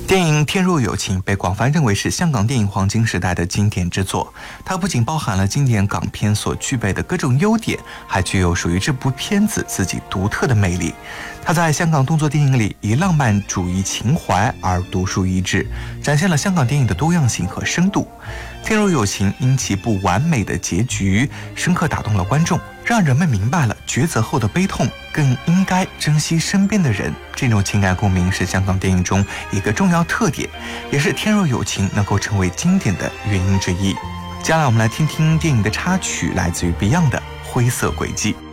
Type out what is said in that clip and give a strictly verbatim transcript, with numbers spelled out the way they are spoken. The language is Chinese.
电影《天若有情》被广泛认为是香港电影黄金时代的经典之作，它不仅包含了经典港片所具备的各种优点，还具有属于这部片子自己独特的魅力。它在香港动作电影里以浪漫主义情怀而独树一帜，展现了香港电影的多样性和深度。《天若有情》因其不完美的结局，深刻打动了观众，让人们明白了抉择后的悲痛，更应该珍惜身边的人。这种情感共鸣是香港电影中一个重要特点，也是《天若有情》能够成为经典的原因之一。接下来我们来听听电影的插曲，来自于 Beyond 的《灰色轨迹》。